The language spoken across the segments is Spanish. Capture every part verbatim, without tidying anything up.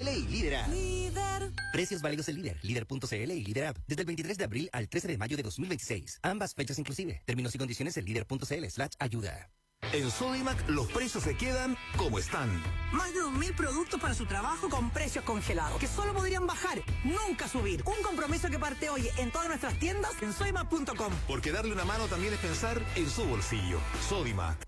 L y Líder App. Líder. Precios válidos en Líder, Líder punto c l y Líder App desde el veintitrés de abril al trece de mayo de dos mil veintiséis. Ambas fechas inclusive. Términos y condiciones en líder punto c l slash ayuda. En Sodimac los precios se quedan como están. Más de dos mil productos para su trabajo con precios congelados, que solo podrían bajar, nunca subir. Un compromiso que parte hoy en todas nuestras tiendas en sodimac punto com. Porque darle una mano también es pensar en su bolsillo. Sodimac.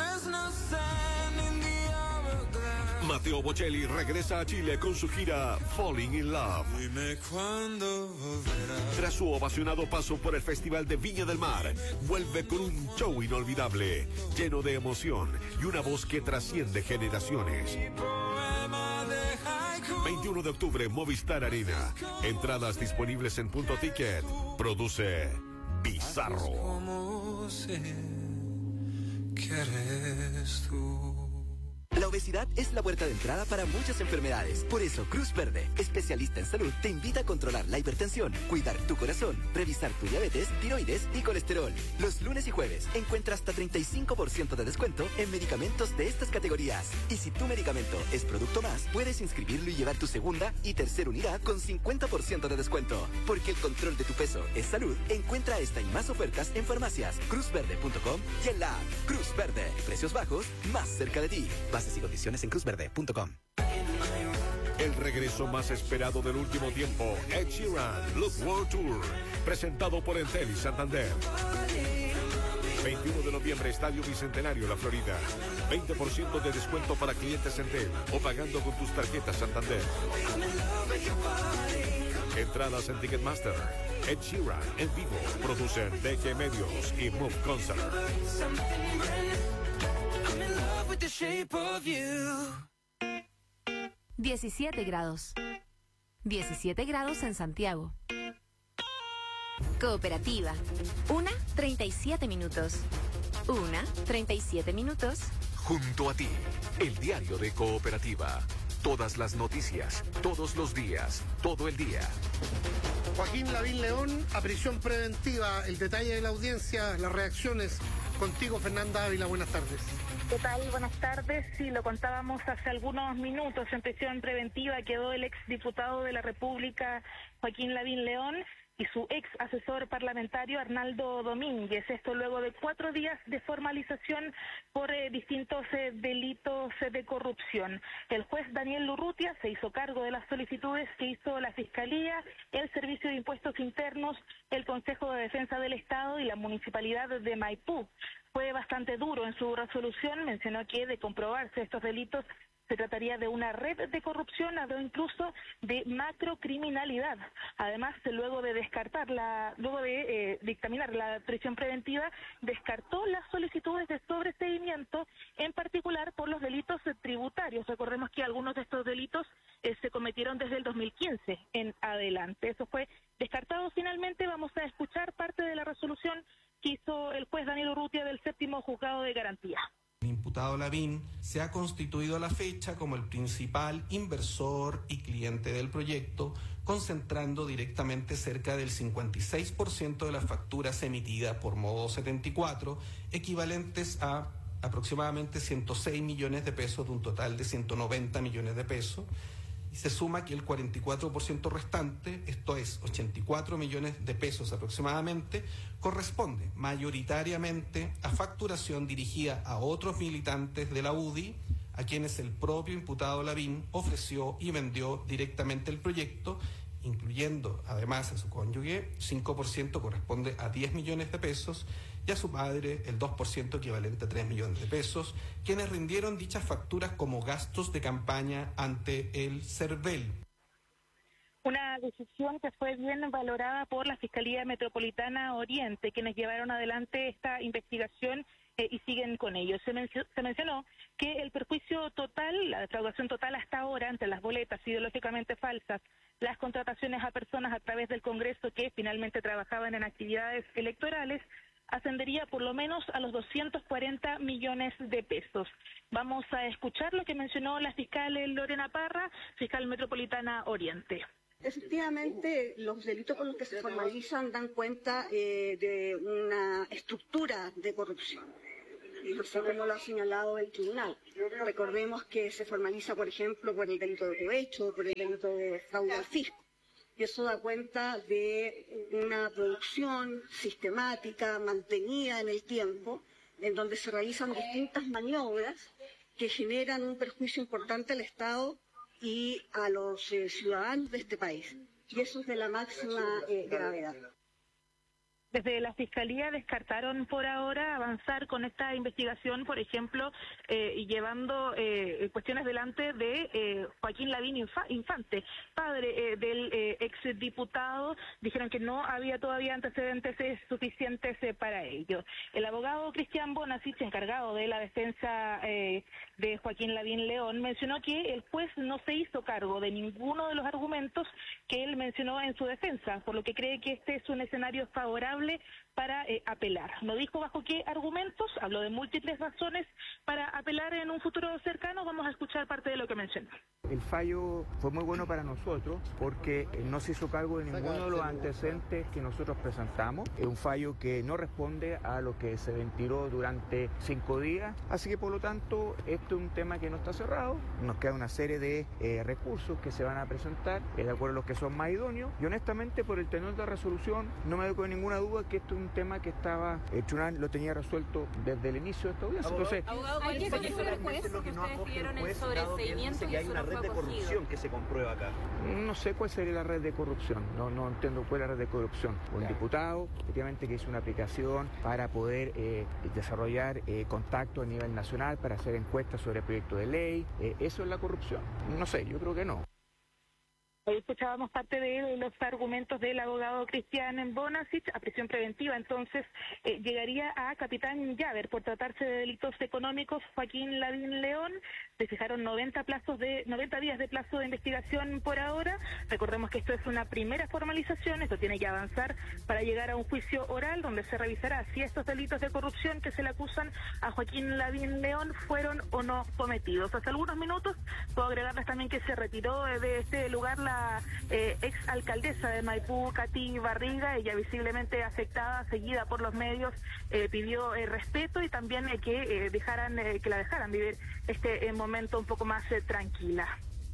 Matteo Bocelli regresa a Chile con su gira Falling in Love. Dime cuándo volverás. Tras su ovacionado paso por el Festival de Viña del Mar, vuelve con un show inolvidable, lleno de emoción y una voz que trasciende generaciones. veintiuno de octubre, Movistar Arena. Entradas disponibles en Punto Ticket. Produce Bizarro. ¿Cómo sé que eres tú? La obesidad es la puerta de entrada para muchas enfermedades. Por eso, Cruz Verde, especialista en salud, te invita a controlar la hipertensión, cuidar tu corazón, revisar tu diabetes, tiroides y colesterol. Los lunes y jueves encuentra hasta treinta y cinco por ciento de descuento en medicamentos de estas categorías. Y si tu medicamento es producto más, puedes inscribirlo y llevar tu segunda y tercera unidad con cincuenta por ciento de descuento. Porque el control de tu peso es salud. Encuentra esta y más ofertas en farmacias, cruz verde punto com y en la app Cruz Verde. Precios bajos, más cerca de ti. Bases y condiciones en cruz verde punto com. El regreso más esperado del último tiempo, Ed Sheeran, Look World Tour, presentado por Entel y Santander. veintiuno de noviembre, Estadio Bicentenario, La Florida. veinte por ciento de descuento para clientes Entel o pagando con tus tarjetas Santander. Entradas en Ticketmaster. Ed Sheeran en vivo. Producen D G Medios y Move Concert. diecisiete grados. diecisiete grados en Santiago. Cooperativa. Una, treinta y siete minutos. Una, treinta y siete minutos. Junto a ti, el diario de Cooperativa. Todas las noticias, todos los días, todo el día. Joaquín Lavín León, a prisión preventiva. El detalle de la audiencia, las reacciones. Contigo, Fernanda Ávila, buenas tardes. ¿Qué tal? Buenas tardes. Sí, lo contábamos hace algunos minutos. En prisión preventiva quedó el exdiputado de la República, Joaquín Lavín León, y su ex asesor parlamentario, Arnaldo Domínguez. Esto luego de cuatro días de formalización por eh, distintos eh, delitos eh, de corrupción. El juez Daniel Urrutia se hizo cargo de las solicitudes que hizo la Fiscalía, el Servicio de Impuestos Internos, el Consejo de Defensa del Estado y la Municipalidad de Maipú. Fue bastante duro en su resolución, mencionó que de comprobarse estos delitos se trataría de una red de corrupción o incluso de macrocriminalidad. Además, luego de descartar la, luego de eh, dictaminar la prisión preventiva, descartó las solicitudes de sobreseimiento, en particular por los delitos tributarios. Recordemos que algunos de estos delitos eh, se cometieron desde el dos mil quince en adelante. Eso fue descartado finalmente. Vamos a escuchar parte de la resolución que hizo el juez Daniel Urrutia del séptimo juzgado de garantía. El imputado Lavín se ha constituido a la fecha como el principal inversor y cliente del proyecto, concentrando directamente cerca del cincuenta y seis por ciento de las facturas emitidas por Modo setenta y cuatro, equivalentes a aproximadamente ciento seis millones de pesos de un total de ciento noventa millones de pesos. Y se suma que el cuarenta y cuatro por ciento restante, esto es ochenta y cuatro millones de pesos aproximadamente, corresponde mayoritariamente a facturación dirigida a otros militantes de la U D I, a quienes el propio imputado Lavín ofreció y vendió directamente el proyecto, incluyendo además a su cónyuge. Cinco por ciento corresponde a diez millones de pesos y a su padre el dos por ciento equivalente a tres millones de pesos, quienes rindieron dichas facturas como gastos de campaña ante el CERVEL. Una decisión que fue bien valorada por la Fiscalía Metropolitana Oriente, quienes llevaron adelante esta investigación eh, y siguen con ello. Se, mencio- se mencionó que el perjuicio total, la defraudación total hasta ahora ante las boletas ideológicamente falsas, las contrataciones a personas a través del Congreso que finalmente trabajaban en actividades electorales, ascendería por lo menos a los doscientos cuarenta millones de pesos. Vamos a escuchar lo que mencionó la fiscal Lorena Parra, fiscal Metropolitana Oriente. Efectivamente, los delitos con los que se formalizan dan cuenta eh, de una estructura de corrupción. no sé cómo lo ha señalado el tribunal. Recordemos que se formaliza, por ejemplo, por el delito de cohecho, por el delito de fraude al fisco. Y eso da cuenta de una producción sistemática, mantenida en el tiempo, en donde se realizan distintas maniobras que generan un perjuicio importante al Estado y a los eh, ciudadanos de este país. Y eso es de la máxima eh, gravedad. Desde la Fiscalía descartaron por ahora avanzar con esta investigación, por ejemplo, eh, y llevando eh, cuestiones delante de eh, Joaquín Lavín Infa Infante, padre eh, del eh, exdiputado. Dijeron que no había todavía antecedentes eh, suficientes eh, para ello. El abogado Cristian Bonasich, encargado de la defensa eh, de Joaquín Lavín León, mencionó que el juez no se hizo cargo de ninguno de los argumentos que él mencionó en su defensa, por lo que cree que este es un escenario favorable para eh, apelar. No dijo bajo qué argumentos, habló de múltiples razones para apelar en un futuro cercano. Vamos a escuchar parte de lo que mencionó. El fallo fue muy bueno para nosotros porque no se hizo cargo de ninguno de los antecedentes que nosotros presentamos. Es un fallo que no responde a lo que se ventiló durante cinco días, así que por lo tanto esto es un tema que no está cerrado. Nos queda una serie de eh, recursos que se van a presentar eh, de acuerdo a los que son más idóneos, y honestamente por el tenor de la resolución no me doy con ninguna duda que esto es un tema que estaba, el tribunal lo tenía resuelto desde el inicio de esta audiencia. Entonces, abogado, ¿cuál es el juez? Lo que no acoge el juez, dado que él dice que hay una red de corrupción que se comprueba acá. No sé cuál sería la red de corrupción, no, no entiendo cuál es la red de corrupción. Un claro. diputado, efectivamente, que hizo una aplicación para poder eh, desarrollar eh, contacto a nivel nacional, para hacer encuestas sobre el proyecto de ley. Eh, ¿Eso es la corrupción? No sé, yo creo que no. Hoy escuchábamos parte de los argumentos del abogado Cristian Bonasich. A prisión preventiva, entonces, eh, llegaría a Capitán Llaver por tratarse de delitos económicos Joaquín Lavín León. Se fijaron noventa plazos de noventa días de plazo de investigación por ahora. Recordemos que esto es una primera formalización, esto tiene que avanzar para llegar a un juicio oral donde se revisará si estos delitos de corrupción que se le acusan a Joaquín Lavín León fueron o no cometidos. Hace algunos minutos puedo agregarles también que se retiró de este lugar la Eh, ex alcaldesa de Maipú, Katy Barriga. Ella, visiblemente afectada, seguida por los medios, eh, pidió eh, respeto y también eh, que eh, dejaran eh, que la dejaran vivir este eh, momento un poco más eh, tranquila.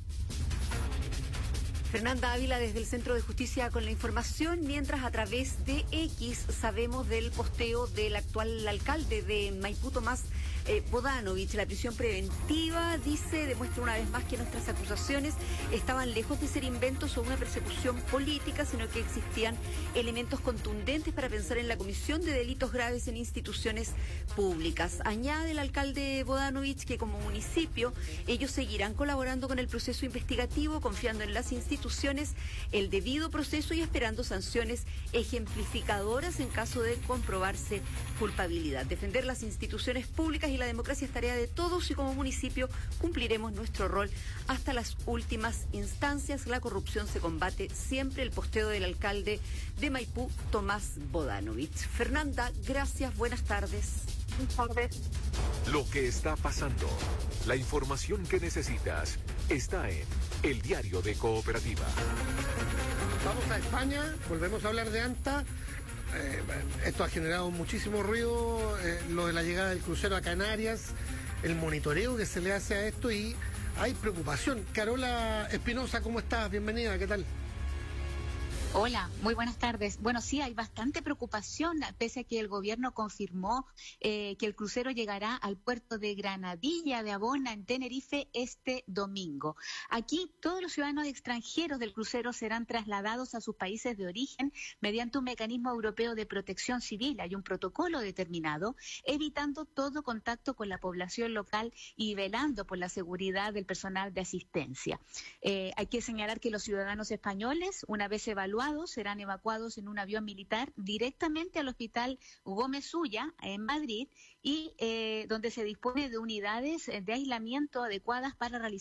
Fernanda Ávila desde el Centro de Justicia con la información, mientras a través de X sabemos del posteo del actual alcalde de Maipú, Tomás eh, Bodanovich. La prisión preventiva, dice, demuestra una vez más que nuestras acusaciones estaban lejos de ser inventos o una persecución política, sino que existían elementos contundentes para pensar en la comisión de delitos graves en instituciones públicas. Añade el alcalde Bodanovich que como municipio ellos seguirán colaborando con el proceso investigativo, confiando en las instituciones el debido proceso y esperando sanciones ejemplificadoras en caso de comprobarse culpabilidad. Defender las instituciones públicas y la democracia es tarea de todos y como municipio cumpliremos nuestro rol hasta las últimas instancias. La corrupción se combate siempre. El posteo del alcalde de Maipú, Tomás Bodanovich. Fernanda, gracias, buenas tardes. Buenas tardes. Lo que está pasando, la información que necesitas, está en El Diario de Cooperativa. Vamos a España, volvemos a hablar de ANTA. Eh, esto ha generado muchísimo ruido, eh, lo de la llegada del crucero a Canarias, el monitoreo que se le hace a esto, y hay preocupación. Carola Espinosa, ¿cómo estás? Bienvenida, ¿qué tal? Hola, muy buenas tardes. Bueno, sí, hay bastante preocupación, pese a que el gobierno confirmó eh, que el crucero llegará al puerto de Granadilla de Abona, en Tenerife, este domingo. Aquí, todos los ciudadanos extranjeros del crucero serán trasladados a sus países de origen mediante un mecanismo europeo de protección civil. Hay un protocolo determinado, evitando todo contacto con la población local y velando por la seguridad del personal de asistencia. Eh, hay que señalar que los ciudadanos españoles, una vez evaluados, serán evacuados en un avión militar directamente al Hospital Gómez Ulla en Madrid, y eh, donde se dispone de unidades de aislamiento adecuadas para realizar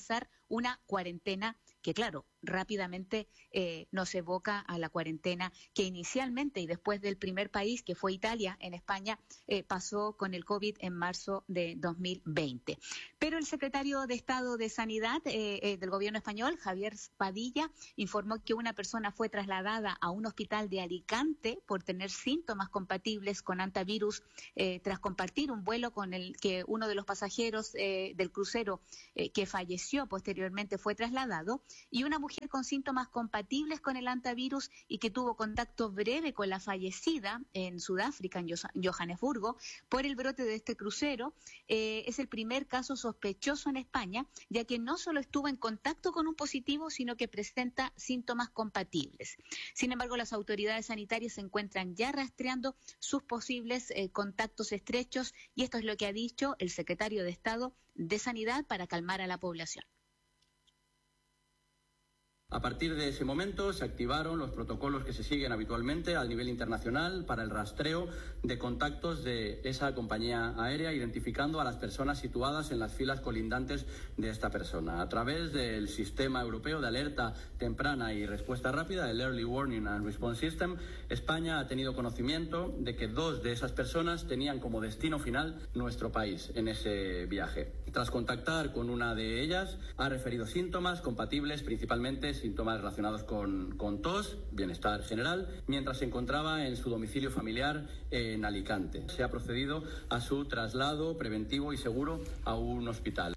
una cuarentena que, claro, rápidamente eh, nos evoca a la cuarentena que inicialmente y después del primer país, que fue Italia, en España, eh, pasó con el COVID en marzo de dos mil veinte. Pero el secretario de Estado de Sanidad eh, eh, del gobierno español, Javier Padilla, informó que una persona fue trasladada a un hospital de Alicante por tener síntomas compatibles con antivirus eh, tras compartir un vuelo con el que uno de los pasajeros eh, del crucero eh, que falleció posteriormente fue trasladado, y una mujer con síntomas compatibles con el antivirus y que tuvo contacto breve con la fallecida en Sudáfrica, en Johannesburgo, por el brote de este crucero. Eh, es el primer caso sospechoso en España, ya que no solo estuvo en contacto con un positivo, sino que presenta síntomas compatibles. Sin embargo, las autoridades sanitarias se encuentran ya rastreando sus posibles eh, contactos estrechos, y esto es lo que ha dicho el secretario de Estado de Sanidad para calmar a la población. A partir de ese momento se activaron los protocolos que se siguen habitualmente a nivel internacional para el rastreo de contactos de esa compañía aérea, identificando a las personas situadas en las filas colindantes de esta persona. A través del Sistema Europeo de Alerta Temprana y Respuesta Rápida, el Early Warning and Response System, España ha tenido conocimiento de que dos de esas personas tenían como destino final nuestro país en ese viaje. Tras contactar con una de ellas, ha referido síntomas compatibles, principalmente síntomas relacionados con, con tos, bienestar general, mientras se encontraba en su domicilio familiar en Alicante. Se ha procedido a su traslado preventivo y seguro a un hospital.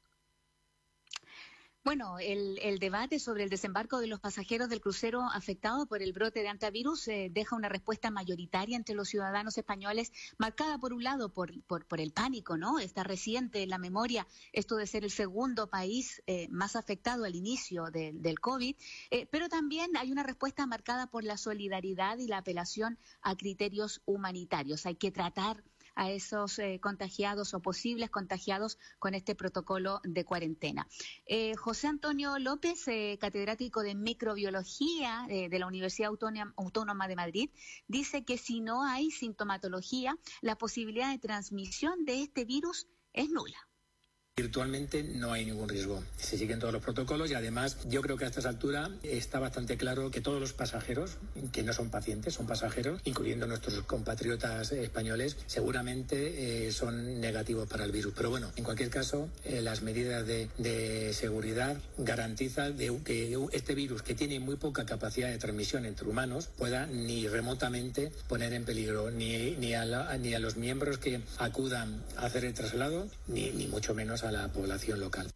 Bueno, el, el debate sobre el desembarco de los pasajeros del crucero afectado por el brote de antivirus eh, deja una respuesta mayoritaria entre los ciudadanos españoles, marcada por un lado por, por, por el pánico, ¿no? Está reciente en la memoria esto de ser el segundo país eh, más afectado al inicio de, del COVID, eh, pero también hay una respuesta marcada por la solidaridad y la apelación a criterios humanitarios. Hay que tratar a esos eh, contagiados o posibles contagiados con este protocolo de cuarentena. Eh, José Antonio López, eh, catedrático de microbiología eh, de la Universidad Autónoma, Autónoma de Madrid, dice que si no hay sintomatología, la posibilidad de transmisión de este virus es nula. Virtualmente no hay ningún riesgo. Se siguen todos los protocolos y además yo creo que a estas alturas está bastante claro que todos los pasajeros, que no son pacientes, son pasajeros, incluyendo nuestros compatriotas españoles, seguramente eh, son negativos para el virus. Pero bueno, en cualquier caso, eh, las medidas de, de seguridad garantizan de que este virus, que tiene muy poca capacidad de transmisión entre humanos, pueda ni remotamente poner en peligro ni, ni, a, la, ni a los miembros que acudan a hacer el traslado, ni, ni mucho menos a la población local.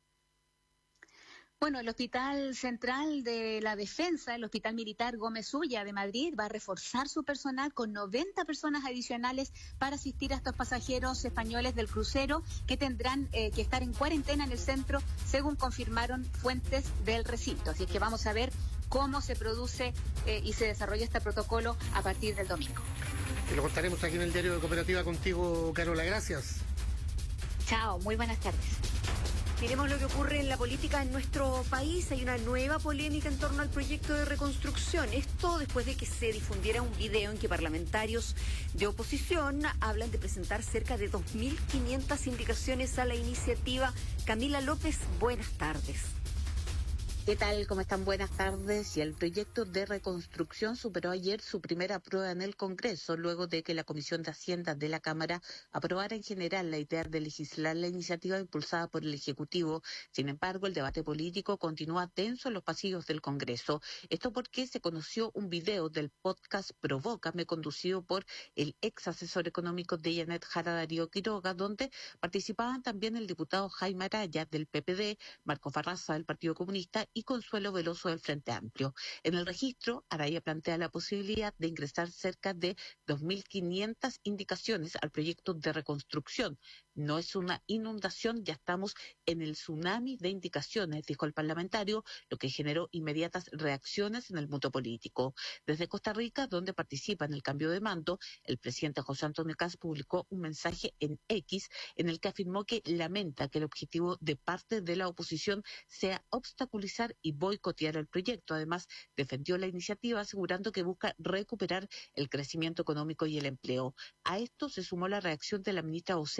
Bueno, el Hospital Central de la Defensa, el Hospital Militar Gómez Ulla de Madrid, va a reforzar su personal con noventa personas adicionales para asistir a estos pasajeros españoles del crucero que tendrán eh, que estar en cuarentena en el centro, según confirmaron fuentes del recinto. Así que vamos a ver cómo se produce eh, y se desarrolla este protocolo a partir del domingo. Y lo contaremos aquí en el Diario de Cooperativa contigo, Carola. Gracias. Chao, muy buenas tardes. Miremos lo que ocurre en la política en nuestro país. Hay una nueva polémica en torno al proyecto de reconstrucción. Esto después de que se difundiera un video en que parlamentarios de oposición hablan de presentar cerca de dos mil quinientas indicaciones a la iniciativa. Camila López, buenas tardes. ¿Qué tal? ¿Cómo están? Buenas tardes. Y el proyecto de reconstrucción superó ayer su primera prueba en el Congreso, luego de que la Comisión de Hacienda de la Cámara aprobara en general la idea de legislar la iniciativa impulsada por el Ejecutivo. Sin embargo, el debate político continúa tenso en los pasillos del Congreso. Esto porque se conoció un video del podcast Provócame, conducido por el ex asesor económico de Janet Jara, Darío Quiroga, donde participaban también el diputado Jaime Araya del P P D, Marco Farraza del Partido Comunista y Consuelo Veloso del Frente Amplio. En el registro, Araya plantea la posibilidad de ingresar cerca de dos mil quinientas indicaciones al proyecto de reconstrucción. No es una inundación, ya estamos en el tsunami de indicaciones, dijo el parlamentario, lo que generó inmediatas reacciones en el mundo político. Desde Costa Rica, donde participa en el cambio de mando, el presidente José Antonio Kast publicó un mensaje en X en el que afirmó que lamenta que el objetivo de parte de la oposición sea obstaculizar y boicotear el proyecto. Además, defendió la iniciativa asegurando que busca recuperar el crecimiento económico y el empleo. A esto se sumó la reacción de la ministra vocera Mara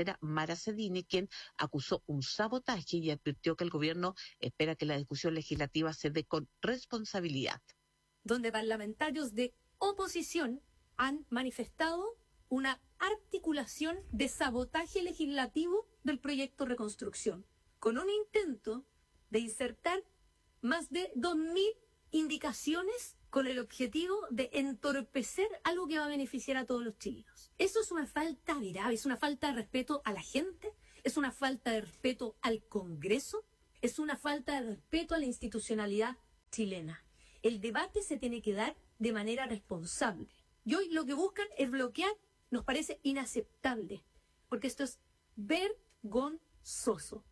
Mara Cedini, quien acusó un sabotaje y advirtió que el gobierno espera que la discusión legislativa se dé con responsabilidad. Donde parlamentarios de oposición han manifestado una articulación de sabotaje legislativo del proyecto Reconstrucción, con un intento de insertar más de dos mil indicaciones con el objetivo de entorpecer algo que va a beneficiar a todos los chilenos. Eso es una falta grave, es una falta de respeto a la gente, es una falta de respeto al Congreso, es una falta de respeto a la institucionalidad chilena. El debate se tiene que dar de manera responsable. Y hoy lo que buscan es bloquear, nos parece inaceptable, porque esto es vergonzoso.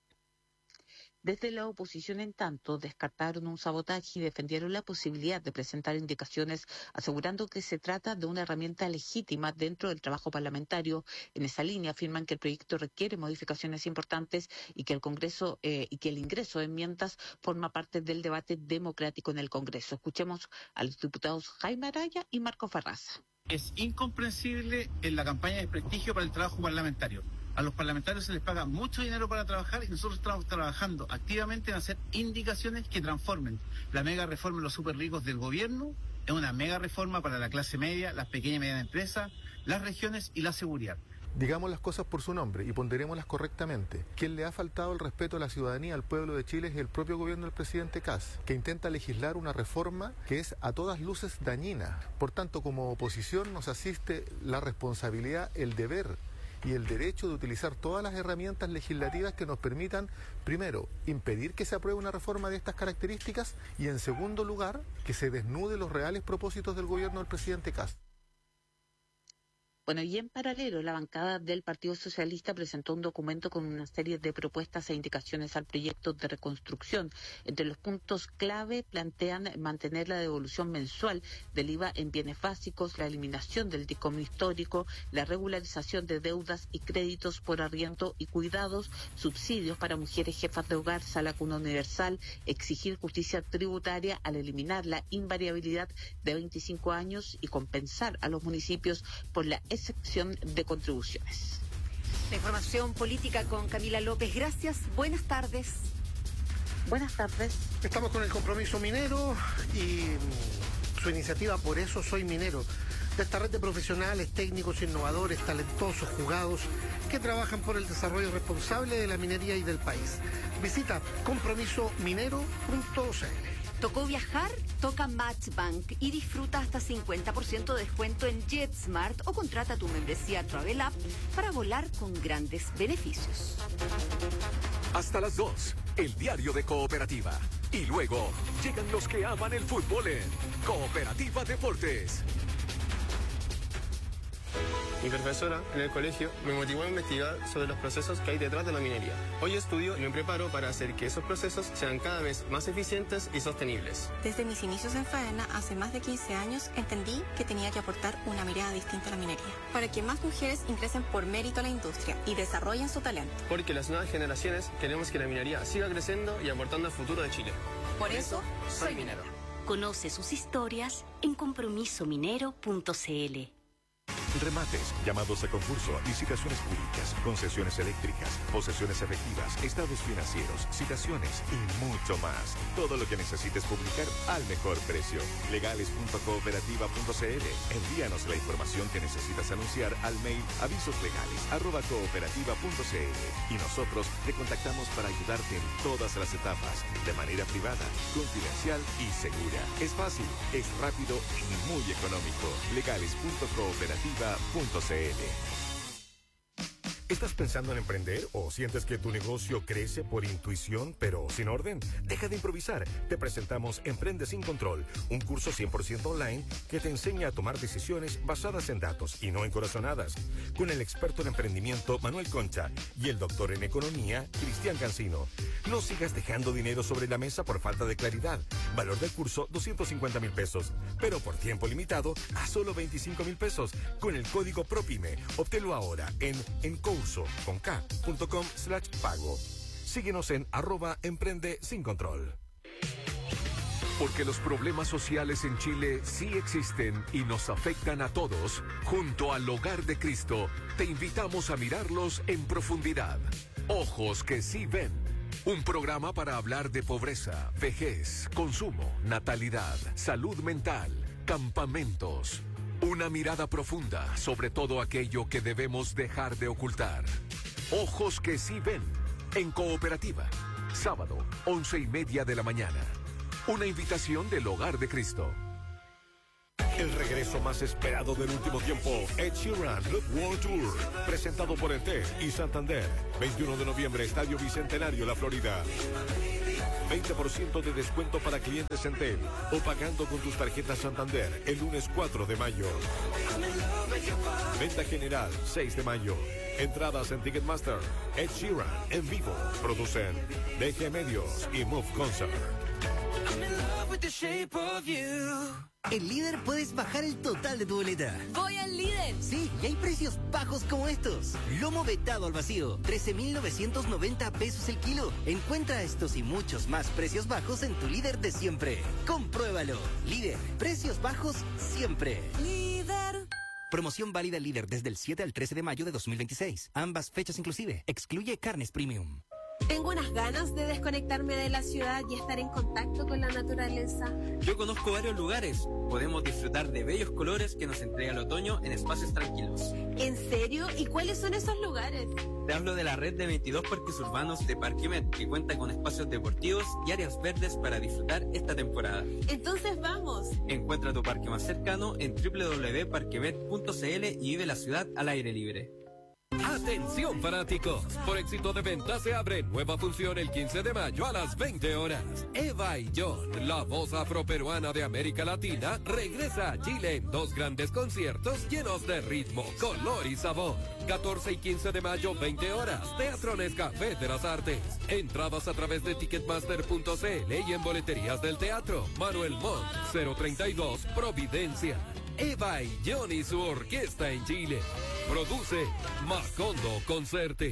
Desde la oposición, en tanto, descartaron un sabotaje y defendieron la posibilidad de presentar indicaciones, asegurando que se trata de una herramienta legítima dentro del trabajo parlamentario. En esa línea afirman que el proyecto requiere modificaciones importantes y que el Congreso eh, y que el ingreso de enmiendas forma parte del debate democrático en el Congreso. Escuchemos a los diputados Jaime Araya y Marco Farraza. Es incomprensible en la campaña de prestigio para el trabajo parlamentario. A los parlamentarios se les paga mucho dinero para trabajar y nosotros estamos trabajando activamente en hacer indicaciones que transformen la mega reforma de los súper ricos del gobierno en una mega reforma para la clase media, las pequeñas y medianas empresas, las regiones y la seguridad. Digamos las cosas por su nombre y ponderémoslas correctamente. Quien le ha faltado el respeto a la ciudadanía, al pueblo de Chile, es el propio gobierno del presidente Kast, que intenta legislar una reforma que es a todas luces dañina. Por tanto, como oposición nos asiste la responsabilidad, el deber y el derecho de utilizar todas las herramientas legislativas que nos permitan, primero, impedir que se apruebe una reforma de estas características y, en segundo lugar, que se desnude los reales propósitos del gobierno del presidente Kast. Bueno, y en paralelo, la bancada del Partido Socialista presentó un documento con una serie de propuestas e indicaciones al proyecto de reconstrucción. Entre los puntos clave plantean mantener la devolución mensual del I V A en bienes básicos, la eliminación del discomio histórico, la regularización de deudas y créditos por arriendo y cuidados, subsidios para mujeres jefas de hogar, sala cuna universal, exigir justicia tributaria al eliminar la invariabilidad de veinticinco años y compensar a los municipios por la excepción de contribuciones. La información política con Camila López. Gracias. Buenas tardes. Buenas tardes. Estamos con el compromiso minero y su iniciativa Por eso soy minero, de esta red de profesionales, técnicos, innovadores, talentosos, jugados, que trabajan por el desarrollo responsable de la minería y del país. Visita compromiso minero punto c l. ¿Tocó viajar? Toca Matchbank y disfruta hasta cincuenta por ciento de descuento en JetSmart o contrata tu membresía Travel App para volar con grandes beneficios. Hasta las dos, el diario de Cooperativa. Y luego llegan los que aman el fútbol en Cooperativa Deportes. Mi profesora en el colegio me motivó a investigar sobre los procesos que hay detrás de la minería. Hoy estudio y me preparo para hacer que esos procesos sean cada vez más eficientes y sostenibles. Desde mis inicios en Faena, hace más de quince años, entendí que tenía que aportar una mirada distinta a la minería, para que más mujeres ingresen por mérito a la industria y desarrollen su talento. Porque las nuevas generaciones queremos que la minería siga creciendo y aportando al futuro de Chile. Por eso, soy minero. Conoce sus historias en compromiso minero punto c l. Remates, llamados a concurso, licitaciones públicas, concesiones eléctricas, posesiones efectivas, estados financieros, citaciones y mucho más. Todo lo que necesites publicar al mejor precio. legales punto cooperativa punto c l. Envíanos la información que necesitas anunciar al mail avisoslegales arroba cooperativa punto c l y nosotros te contactamos para ayudarte en todas las etapas, de manera privada, confidencial y segura. Es fácil, es rápido y muy económico. legales punto cooperativa punto c l. ¿Estás pensando en emprender o sientes que tu negocio crece por intuición pero sin orden? Deja de improvisar. Te presentamos Emprende sin Control, un curso cien por ciento online que te enseña a tomar decisiones basadas en datos y no en corazonadas. Con el experto en emprendimiento Manuel Concha y el doctor en economía Cristian Cancino. No sigas dejando dinero sobre la mesa por falta de claridad. Valor del curso doscientos cincuenta mil pesos, pero por tiempo limitado a solo veinticinco mil pesos con el código PROPYME. Obténlo ahora en Encurso con K punto com slash pago. Síguenos en arroba emprende sin control. Porque los problemas sociales en Chile sí existen y nos afectan a todos, junto al Hogar de Cristo, te invitamos a mirarlos en profundidad. Ojos que sí ven. Un programa para hablar de pobreza, vejez, consumo, natalidad, salud mental, campamentos. Una mirada profunda sobre todo aquello que debemos dejar de ocultar. Ojos que sí ven. En Cooperativa. Sábado, once y media de la mañana. Una invitación del Hogar de Cristo. El regreso más esperado del último tiempo, Ed Sheeran Look World Tour, presentado por E T y Santander. veintiuno de noviembre, Estadio Bicentenario, La Florida. veinte por ciento de descuento para clientes en T E L o pagando con tus tarjetas Santander el lunes cuatro de mayo. Venta general seis de mayo. Entradas en Ticketmaster. Ed Sheeran en vivo. Producen D G Medios y Move Concert. En Líder puedes bajar el total de tu boleta. ¡Voy al Líder! Sí, y hay precios bajos como estos. Lomo vetado al vacío, trece mil novecientos noventa pesos el kilo. Encuentra estos y muchos más precios bajos en tu Líder de siempre. Compruébalo. Líder, precios bajos siempre. Líder. Promoción válida Líder desde el siete al trece de mayo de dos mil veintiséis. Ambas fechas inclusive. Excluye carnes premium. Tengo unas ganas de desconectarme de la ciudad y estar en contacto con la naturaleza. Yo conozco varios lugares. Podemos disfrutar de bellos colores que nos entrega el otoño en espacios tranquilos. ¿En serio? ¿Y cuáles son esos lugares? Te hablo de la red de veintidós parques urbanos de Parquemet, que cuenta con espacios deportivos y áreas verdes para disfrutar esta temporada. Entonces vamos. Encuentra tu parque más cercano en doble u doble u doble u punto parquemet punto c l y vive la ciudad al aire libre. Atención fanáticos, por éxito de venta se abre nueva función el quince de mayo a las veinte horas. Eva y John, la voz afroperuana de América Latina, regresa a Chile en dos grandes conciertos llenos de ritmo, color y sabor. catorce y quince de mayo, veinte horas, Teatro Nescafé de las Artes. Entradas a través de ticketmaster punto c l y en boleterías del teatro. Manuel Montt, cero treinta y dos, Providencia. Eva y John y su orquesta en Chile. Produce Macondo Concerte.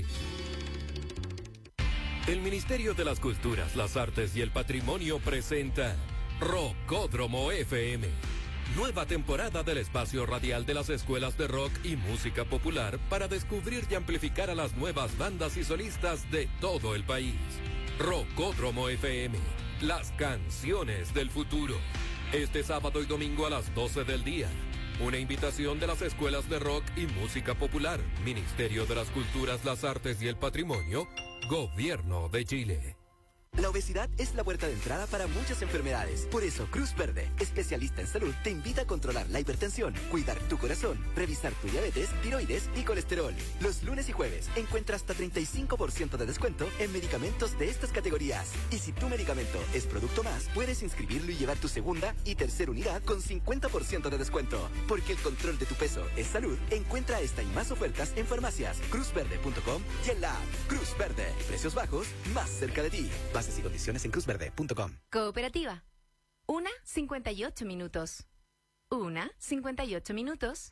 El Ministerio de las Culturas, las Artes y el Patrimonio presenta Rockódromo F M. Nueva temporada del espacio radial de las escuelas de rock y música popular para descubrir y amplificar a las nuevas bandas y solistas de todo el país. Rockódromo F M. Las canciones del futuro. Este sábado y domingo a las doce del día. Una invitación de las escuelas de rock y música popular, Ministerio de las Culturas, las Artes y el Patrimonio, Gobierno de Chile. La obesidad es la puerta de entrada para muchas enfermedades. Por eso, Cruz Verde, especialista en salud, te invita a controlar la hipertensión, cuidar tu corazón, revisar tu diabetes, tiroides y colesterol. Los lunes y jueves encuentra hasta treinta y cinco por ciento de descuento en medicamentos de estas categorías. Y si tu medicamento es producto más, puedes inscribirlo y llevar tu segunda y tercera unidad con cincuenta por ciento de descuento. Porque el control de tu peso es salud. Encuentra esta y más ofertas en farmacias, cruz verde punto com y en la app Cruz Verde. Precios bajos, más cerca de ti. Bases y condiciones en cruz verde punto com. Cooperativa. Una cincuenta y ocho minutos. Una cincuenta y ocho minutos.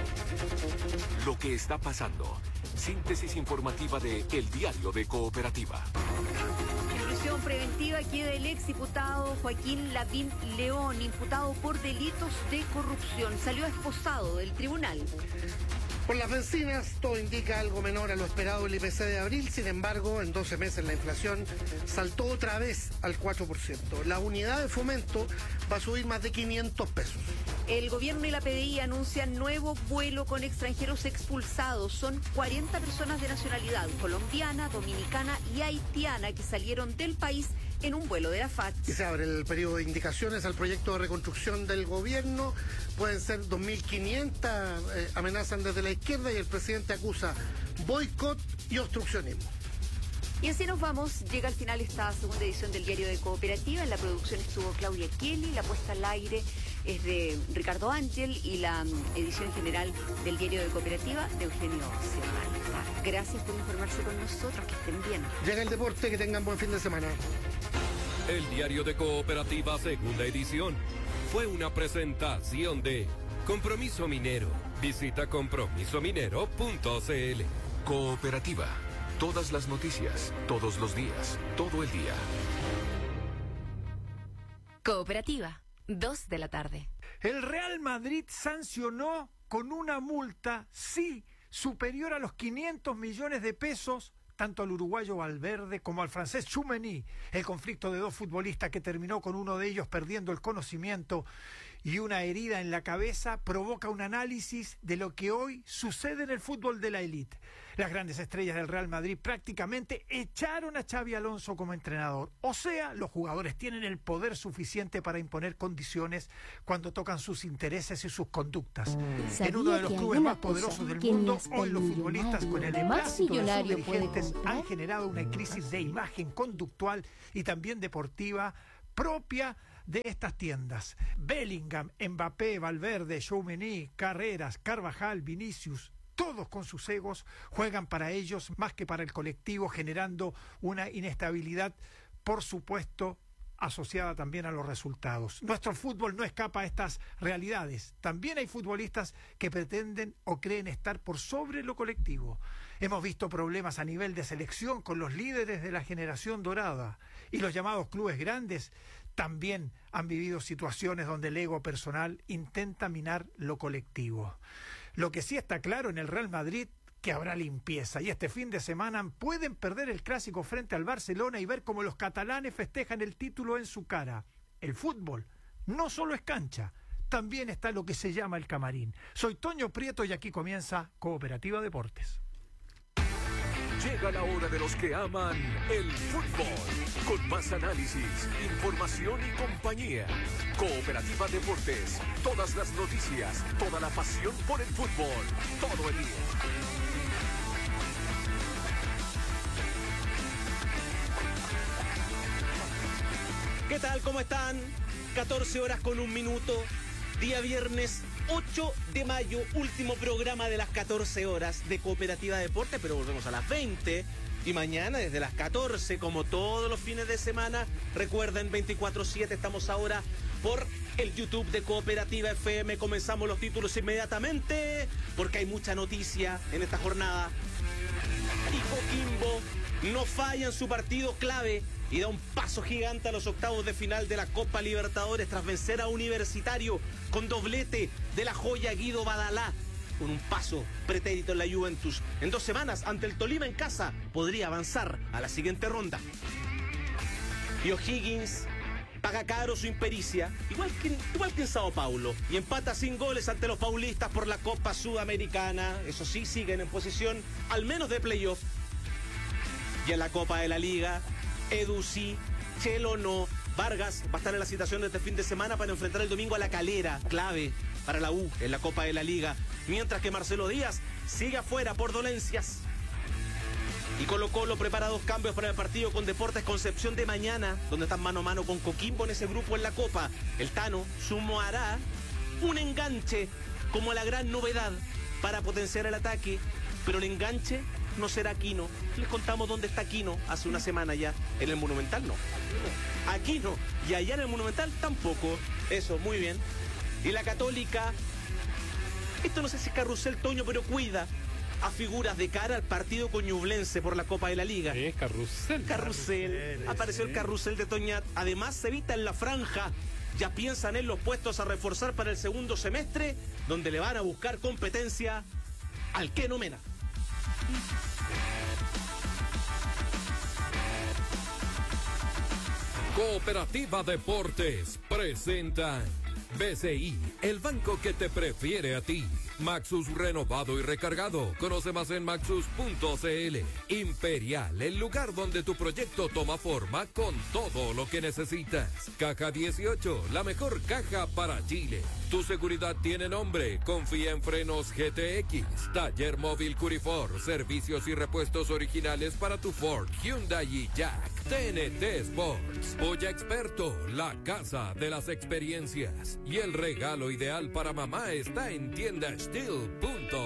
Lo que está pasando. Síntesis informativa de El Diario de Cooperativa. En prisión preventiva queda el exdiputado Joaquín Lavín León, imputado por delitos de corrupción. Salió esposado del tribunal. Por las bencinas, todo indica algo menor a lo esperado el I P C de abril. Sin embargo, en doce meses la inflación saltó otra vez al cuatro por ciento. La unidad de fomento va a subir más de quinientos pesos. El gobierno y la P D I anuncian nuevo vuelo con extranjeros expulsados. Son cuarenta personas de nacionalidad colombiana, dominicana y haitiana que salieron del país en un vuelo de la F A T. Y se abre el periodo de indicaciones al proyecto de reconstrucción del gobierno. Pueden ser dos mil quinientas, eh, amenazan desde la izquierda y el presidente acusa boicot y obstruccionismo. Y así nos vamos. Llega al final esta segunda edición del Diario de Cooperativa. En la producción estuvo Claudia Kelly, la puesta al aire es de Ricardo Ángel y la edición general del Diario de Cooperativa de Eugenio Serrano. Gracias por informarse con nosotros, que estén bien. Llega el deporte, que tengan buen fin de semana. El Diario de Cooperativa, segunda edición, fue una presentación de Compromiso Minero. Visita compromiso minero punto c l. Cooperativa. Todas las noticias, todos los días, todo el día. Cooperativa, dos de la tarde. El Real Madrid sancionó con una multa, sí, superior a los quinientos millones de pesos, tanto al uruguayo Valverde como al francés Tchouaméni. El conflicto de dos futbolistas que terminó con uno de ellos perdiendo el conocimiento y una herida en la cabeza provoca un análisis de lo que hoy sucede en el fútbol de la élite. Las grandes estrellas del Real Madrid prácticamente echaron a Xabi Alonso como entrenador. O sea, los jugadores tienen el poder suficiente para imponer condiciones cuando tocan sus intereses y sus conductas. En uno de los clubes más poderosos del mundo, hoy los futbolistas con el emplácito de sus dirigentes han generado una crisis de imagen conductual y también deportiva propia de estas tiendas. Bellingham, Mbappé, Valverde, Tchouaméni, Carreras, Carvajal, Vinicius, todos con sus egos juegan para ellos más que para el colectivo, generando una inestabilidad, por supuesto, asociada también a los resultados. Nuestro fútbol no escapa a estas realidades. También hay futbolistas que pretenden o creen estar por sobre lo colectivo. Hemos visto problemas a nivel de selección con los líderes de la generación dorada, y los llamados clubes grandes también han vivido situaciones donde el ego personal intenta minar lo colectivo. Lo que sí está claro en el Real Madrid, que habrá limpieza, y este fin de semana pueden perder el clásico frente al Barcelona y ver cómo los catalanes festejan el título en su cara. El fútbol no solo es cancha, también está lo que se llama el camarín. Soy Toño Prieto y aquí comienza Cooperativa Deportes. Llega la hora de los que aman el fútbol, con más análisis, información y compañía. Cooperativa Deportes, todas las noticias, toda la pasión por el fútbol, todo el día. ¿Qué tal? ¿Cómo están? catorce horas con un minuto, día viernes ocho de mayo, último programa de las catorce horas de Cooperativa Deporte, pero volvemos a las veinte y mañana desde las catorce, como todos los fines de semana. Recuerden, veinticuatro siete, estamos ahora por el YouTube de Cooperativa F M. Comenzamos los títulos inmediatamente porque hay mucha noticia en esta jornada. Y Coquimbo no falla en su partido clave y da un paso gigante a los octavos de final de la Copa Libertadores tras vencer a Universitario con doblete de la joya Guido Badalá, con un paso pretérito en la Juventus. En dos semanas, ante el Tolima en casa, podría avanzar a la siguiente ronda. Y O'Higgins paga caro su impericia, igual que, igual que en Sao Paulo, y empata sin goles ante los paulistas por la Copa Sudamericana. Eso sí, siguen en posición al menos de playoff. Y en la Copa de la Liga, Edu sí, Chelo no. Vargas va a estar en la citación de este fin de semana para enfrentar el domingo a La Calera, clave para la U en la Copa de la Liga. Mientras que Marcelo Díaz sigue afuera por dolencias. Y Colo Colo prepara dos cambios para el partido con Deportes Concepción de mañana, donde están mano a mano con Coquimbo en ese grupo en la Copa. El Tano sumará un enganche como la gran novedad para potenciar el ataque, pero el enganche no será Quino. Les contamos dónde está Quino hace una semana ya. En el Monumental no. Aquí no. Y allá en el Monumental tampoco. Eso, muy bien. Y la Católica, esto no sé si es carrusel, Toño, pero cuida a figuras de cara al partido con Ñublense por la Copa de la Liga. Es carrusel. Carrusel. carrusel Apareció sí. El carrusel de Toñat. Además se evita en la franja. Ya piensan en los puestos a reforzar para el segundo semestre, donde le van a buscar competencia al Keno Mena. Cooperativa Deportes presenta B C I, el banco que te prefiere a ti. Maxus renovado y recargado. Conoce más en maxus punto c l. Imperial, el lugar donde tu proyecto toma forma con todo lo que necesitas. Caja dieciocho, la mejor caja para Chile. Tu seguridad tiene nombre. Confía en Frenos G T X. Taller Móvil Curifor. Servicios y repuestos originales para tu Ford, Hyundai y Jack. T N T Sports. Polla Experto, la casa de las experiencias. Y el regalo ideal para mamá está en tienda steel punto